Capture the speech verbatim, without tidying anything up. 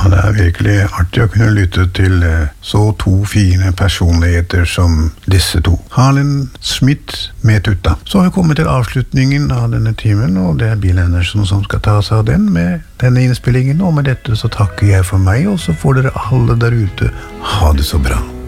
det er virkelig artig å kunne lytte til så to fine personligheter som disse to. Harlan Smith med Tutta. Så har vi kommet til avslutningen av denne timen, og det er Bill Anderson som skal ta seg av den med denne innspillingen, og med dette så takker jeg for meg, og så får dere alle der ute ha det så bra.